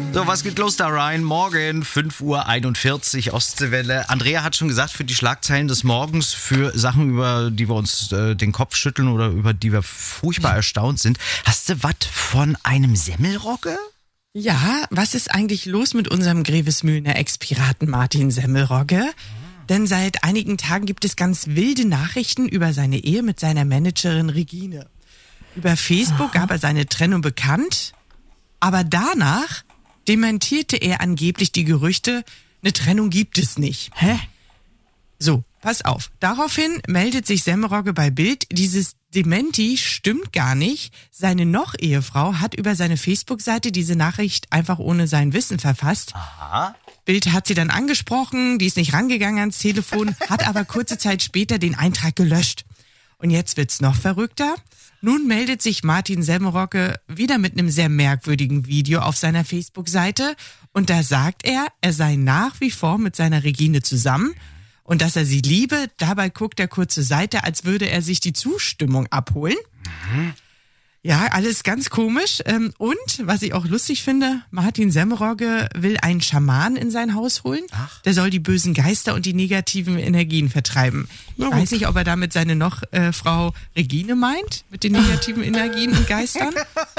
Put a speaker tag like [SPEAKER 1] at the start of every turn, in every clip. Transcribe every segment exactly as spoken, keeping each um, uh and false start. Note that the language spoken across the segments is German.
[SPEAKER 1] So, was geht los da, Ryan? Morgen, fünf Uhr einundvierzig, Ostseewelle. Andrea hat schon gesagt, für die Schlagzeilen des Morgens, für Sachen, über die wir uns äh, den Kopf schütteln oder über die wir furchtbar erstaunt sind. Hast du was von einem Semmelrogge?
[SPEAKER 2] Ja, was ist eigentlich los mit unserem Grevesmühlener Ex-Piraten Martin Semmelrogge? Denn seit einigen Tagen gibt es ganz wilde Nachrichten über seine Ehe mit seiner Managerin Regine. Über Facebook gab er seine Trennung bekannt, aber danach dementierte er angeblich die Gerüchte, eine Trennung gibt es nicht. Hä? So, pass auf. Daraufhin meldet sich Semmelrogge bei Bild. Dieses Dementi stimmt gar nicht. Seine Noch-Ehefrau hat über seine Facebook-Seite diese Nachricht einfach ohne sein Wissen verfasst.
[SPEAKER 1] Aha.
[SPEAKER 2] Bild hat sie dann angesprochen, die ist nicht rangegangen ans Telefon, hat aber kurze Zeit später den Eintrag gelöscht. Und jetzt wird's noch verrückter. Nun meldet sich Martin Semmelrogge wieder mit einem sehr merkwürdigen Video auf seiner Facebook-Seite. Und da sagt er, er sei nach wie vor mit seiner Regine zusammen und dass er sie liebe. Dabei guckt er kurz zur Seite, als würde er sich die Zustimmung abholen. Mhm. Ja, alles ganz komisch. Und, was ich auch lustig finde, Martin Semmelrogge will einen Schaman in sein Haus holen. Ach. Der soll die bösen Geister und die negativen Energien vertreiben. Ich Na weiß nicht, ob er damit seine noch äh, Frau Regine meint, mit den negativen Energien und Geistern.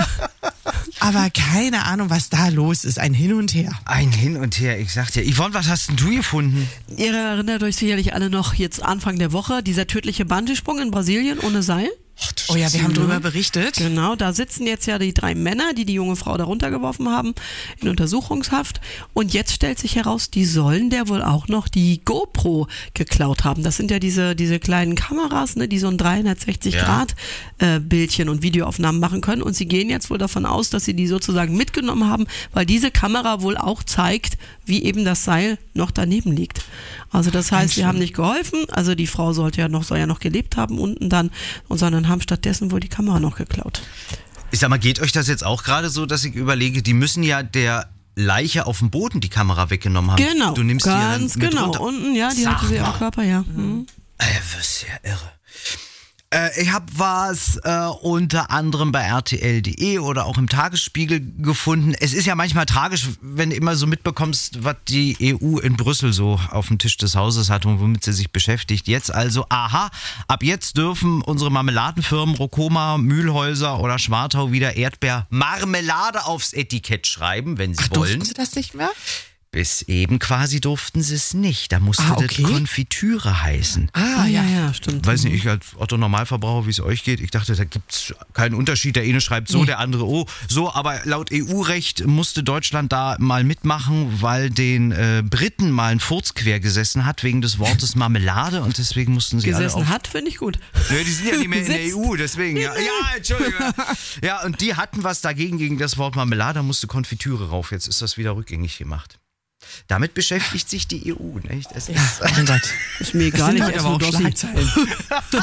[SPEAKER 2] Aber keine Ahnung, was da los ist. Ein Hin und Her.
[SPEAKER 1] Ein Hin und Her, ich sag dir. Yvonne, was hast denn du gefunden?
[SPEAKER 3] Ihr erinnert euch sicherlich alle noch jetzt Anfang der Woche, dieser tödliche Bungee-Sprung in Brasilien ohne Seil.
[SPEAKER 2] Oh ja, wir haben drüber berichtet.
[SPEAKER 3] Genau, da sitzen jetzt ja die drei Männer, die die junge Frau da runtergeworfen haben, in Untersuchungshaft. Und jetzt stellt sich heraus, die sollen der wohl auch noch die GoPro geklaut haben. Das sind ja diese diese kleinen Kameras, ne, die so ein dreihundertsechzig Grad äh, Bildchen und Videoaufnahmen machen können. Und sie gehen jetzt wohl davon aus, dass sie die sozusagen mitgenommen haben, weil diese Kamera wohl auch zeigt, wie eben das Seil noch daneben liegt. Also das heißt, sie haben nicht geholfen. Also die Frau sollte ja noch, soll ja noch gelebt haben unten dann, und sondern haben stattdessen wohl die Kamera noch geklaut.
[SPEAKER 1] Ich sag mal, geht euch das jetzt auch gerade so, dass ich überlege, die müssen ja der Leiche auf dem Boden die Kamera weggenommen haben.
[SPEAKER 3] Genau,
[SPEAKER 1] du nimmst
[SPEAKER 3] ganz
[SPEAKER 1] die ja dann mit
[SPEAKER 3] genau.
[SPEAKER 1] runter.
[SPEAKER 3] Unten, ja, die hatte sie am Körper, ja. Mhm.
[SPEAKER 1] Ey, das ist ja irre. Äh, ich habe was äh, unter anderem bei R T L punkt de oder auch im Tagesspiegel gefunden. Es ist ja manchmal tragisch, wenn du immer so mitbekommst, was die E U in Brüssel so auf dem Tisch des Hauses hat und womit sie sich beschäftigt. Jetzt also, aha, ab jetzt dürfen unsere Marmeladenfirmen Rokoma, Mühlhäuser oder Schwartau wieder Erdbeermarmelade aufs Etikett schreiben, wenn sie
[SPEAKER 2] Ach,
[SPEAKER 1] wollen.
[SPEAKER 2] durften sie das nicht mehr?
[SPEAKER 1] Bis eben quasi durften sie es nicht. Da musste
[SPEAKER 2] ah, okay.
[SPEAKER 1] das Konfitüre heißen.
[SPEAKER 3] Ah, ja, ja, stimmt.
[SPEAKER 1] Weiß nicht, ich als Otto-Normalverbraucher, wie es euch geht, ich dachte, da gibt es keinen Unterschied. Der eine schreibt so, nee. Der andere oh. So, aber laut E U-Recht musste Deutschland da mal mitmachen, weil den äh, Briten mal ein Furz quer gesessen hat wegen des Wortes Marmelade und deswegen mussten sie
[SPEAKER 3] gesessen
[SPEAKER 1] alle auf...
[SPEAKER 3] hat, finde ich gut.
[SPEAKER 1] Ja, die sind ja nicht mehr in der E U, deswegen. Ja, ja Entschuldigung. Ja, und die hatten was dagegen, gegen das Wort Marmelade, da musste Konfitüre rauf. Jetzt ist das wieder rückgängig gemacht. Damit beschäftigt sich die E U, nicht? Es
[SPEAKER 3] ja,
[SPEAKER 1] ist,
[SPEAKER 3] oh Gott. Ist mir gar nicht, aber auch Schlagzeilen.